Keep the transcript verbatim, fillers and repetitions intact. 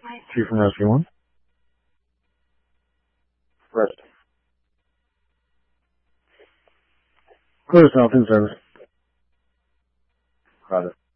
Chief from Rescue One. Rest. Clear South in service. Got it.